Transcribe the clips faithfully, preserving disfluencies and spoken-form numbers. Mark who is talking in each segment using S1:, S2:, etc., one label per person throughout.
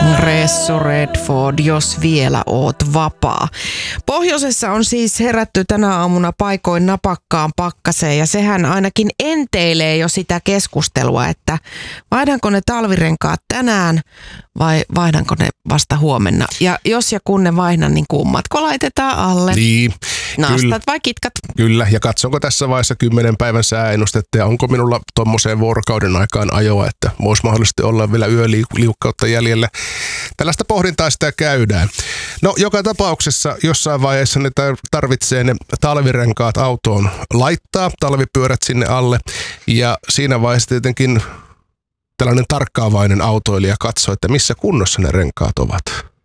S1: Ressu Redford, jos vielä oot vapaa. Pohjoisessa on siis herätty tänä aamuna paikoin napakkaan pakkaseen ja sehän ainakin enteilee jo sitä keskustelua, että vaihdanko ne talvirenkaat tänään vai vaihdanko ne vasta huomenna. Ja jos ja kun ne vaihdan, niin kummatko laitetaan alle?
S2: Niin.
S1: Nastat
S2: kyllä,
S1: vai kitkat?
S2: Kyllä, ja katsonko tässä vaiheessa kymmenen päivän sääennustetta ja onko minulla tommoseen vuorokauden aikaan ajoa, että voisi mahdollisesti olla vielä yöliukkautta jäljellä. Tällaista pohdintaa sitä käydään. No joka tapauksessa jossain vaiheessa ne tarvitsee ne talvirenkaat autoon laittaa, talvipyörät sinne alle ja siinä vaiheessa tietenkin tällainen tarkkaavainen autoilija katsoo, että missä kunnossa ne renkaat ovat.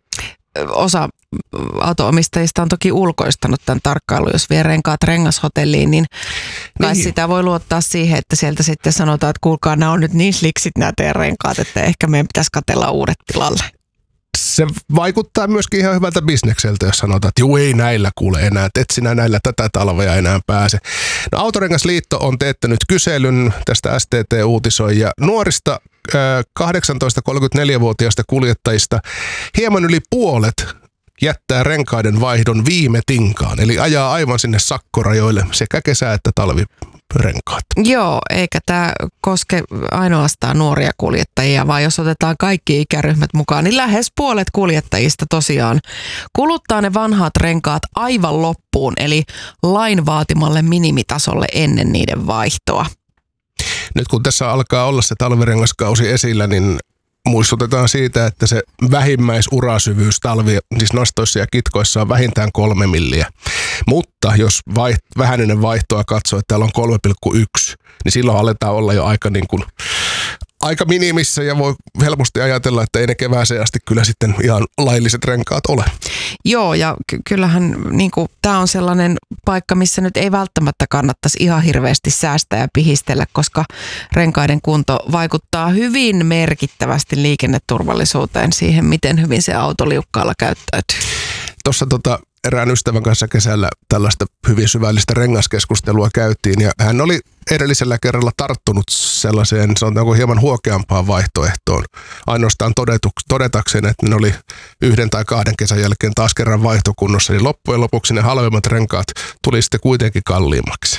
S1: Osa auto-omistajista on toki ulkoistanut tämän tarkkailun. Jos vie renkaat rengashotelliin, niin kai niin. Sitä voi luottaa siihen, että sieltä sitten sanotaan, että kuulkaa, nämä on nyt niin sliksit nämä teidän renkaat, että ehkä meidän pitäisi katsella uudet tilalle.
S2: Se vaikuttaa myöskin ihan hyvältä bisnekseltä, jos sanotaan, että juu ei näillä kuule enää, että et sinä näillä tätä talvea enää pääse. No, Autorengasliitto on teettänyt kyselyn, tästä S T T uutisoi, ja nuorista kahdeksantoista kolmekymmentäneljä-vuotiaista kuljettajista hieman yli puolet jättää renkaiden vaihdon viime tinkaan, eli ajaa aivan sinne sakkorajoille sekä kesä- että talvirenkaat.
S1: Joo, eikä tämä koske ainoastaan nuoria kuljettajia, vaan jos otetaan kaikki ikäryhmät mukaan, niin lähes puolet kuljettajista tosiaan kuluttaa ne vanhat renkaat aivan loppuun, eli lain vaatimalle minimitasolle ennen niiden vaihtoa.
S2: Nyt kun tässä alkaa olla se talvirengaskausi esillä, niin muistutetaan siitä, että se vähimmäisurasyvyys talvi, siis nastoissa ja kitkoissa on vähintään kolme milliä. Mutta jos vaiht, vähäinen vaihtoa katsoo, että täällä on kolme pilkku yksi, niin silloin aletaan olla jo aika, niin kuin, aika minimissä ja voi helposti ajatella, että ei ne kevääseen asti kyllä sitten ihan lailliset renkaat ole.
S1: Joo, ja ky- kyllähän niin kuin, tämä on sellainen paikka, missä nyt ei välttämättä kannattaisi ihan hirveästi säästää ja pihistellä, koska renkaiden kunto vaikuttaa hyvin merkittävästi liikenneturvallisuuteen siihen, miten hyvin se auto liukkaalla käyttäytyy.
S2: Tuossa tota, erään ystävän kanssa kesällä tällaista hyvin syvällistä rengaskeskustelua käytiin ja hän oli edellisellä kerralla tarttunut sellaiseen, sanotaanko hieman huokeampaan vaihtoehtoon. Ainoastaan todetuks, todetakseen, että ne oli yhden tai kahden kesän jälkeen taas kerran vaihtokunnossa, niin loppujen lopuksi ne halvemmat renkaat tuli sitten kuitenkin kalliimmaksi.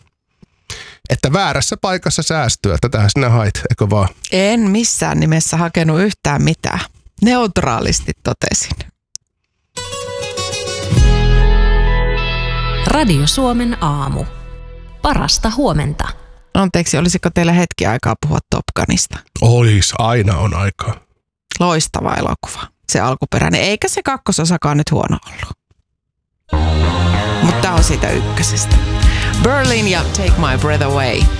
S2: Että väärässä paikassa säästöä, tätähän sinä hait, eikö vaan?
S1: En missään nimessä hakenut yhtään mitään. Neutraalisti totesin.
S3: Radio Suomen aamu. Parasta huomenta.
S1: Anteeksi, olisiko teillä hetki aikaa puhua Top Gunista?
S2: Ois, aina on aikaa.
S1: Loistava elokuva, se alkuperäinen. Eikä se kakkososakaan nyt huono ollut. Mutta tää on siitä ykkösestä. Berlin ja Take My Breath Away.